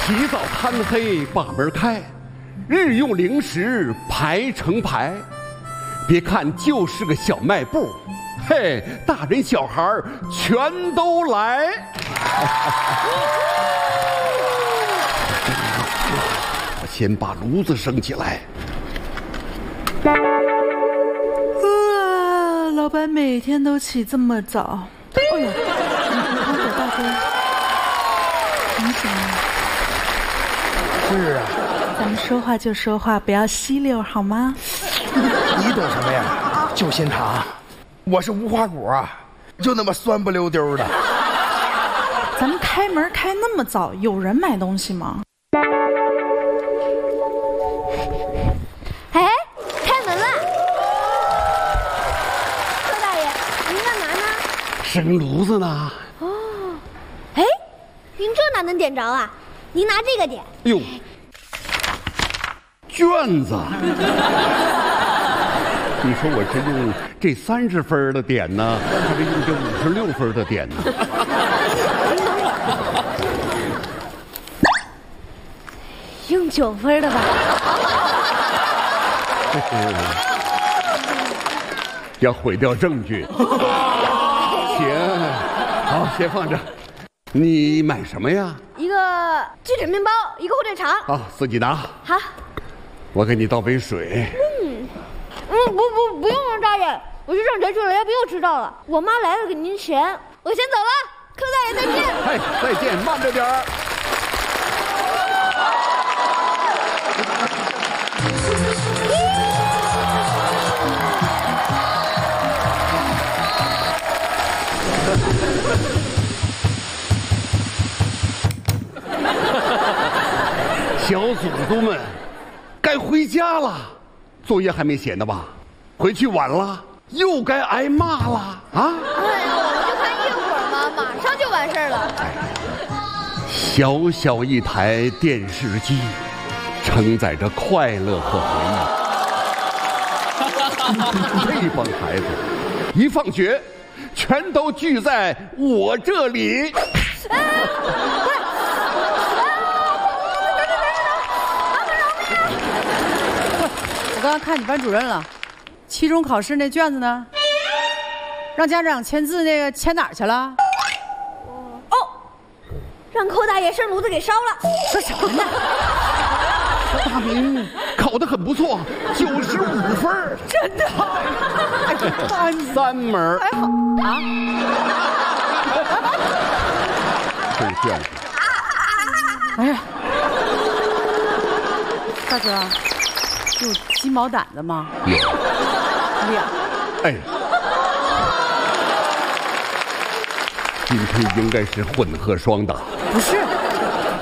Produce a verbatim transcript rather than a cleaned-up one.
起早贪黑把门开，日用零食排成排。别看就是个小卖部，嘿，大人小孩全都来。我先把炉子升起来。 哇，老板每天都起这么早。哎呦，你看我大哥，醒醒啊！ 是啊， 咱们说话就说话，不要吸溜好吗？ 你懂什么呀？就仙糖，我是无花果啊，就那么酸不溜丢的。 咱们开门开那么早，有人买东西吗？ 哎，开门了！柯大爷，您干嘛呢？ 生炉子呢。 哦，哎，您这哪能点着啊？您拿这个点。 哟，卷子。你说我是用这三十分的点呢，还是用这五十六分的点呢？ 用九分的吧。 要毁掉证据。行，好，先放着。你买什么呀？ 一个鸡腿面包，一个火腿肠。 啊，自己拿。 好。 我给你倒杯水。 嗯。嗯，不不不用了，大爷，我去上学去了，要不又迟到了。我妈来了给您钱，我先走了，柯大爷再见。 哎，再见，慢着点儿。小祖宗们，该回家了。作业还没写呢吧？回去晚了又该挨骂了啊！ 哎呀，我就看一会儿嘛，马上就完事儿了。 小小一台电视机，承载着快乐和回忆。这帮孩子，一放学，全都聚在我这里。 哎，快！ 我刚刚看你班主任了，期中考试那卷子呢？让家长签字那个签哪儿去了？ 哦，让寇大爷生炉子给烧了。 说什么呢？ 大明考得很不错，九十五分， 真的？ 三三门还好啊。 这卷子。 哎呀，大哥。有鸡毛掸子吗？ 有， 俩。 哎，今天应该是混合双打。 不是。